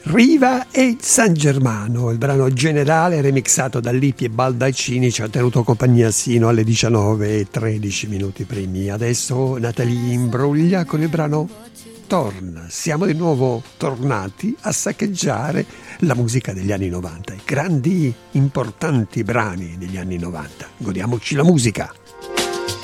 Riva e San Germano, il brano generale remixato da Lippi e Baldaccini, ci ha tenuto compagnia sino alle 19:13 primi. Adesso Natalie Imbruglia con il brano Torna. Siamo di nuovo tornati a saccheggiare la musica degli anni 90, i grandi importanti brani degli anni 90. Godiamoci la musica.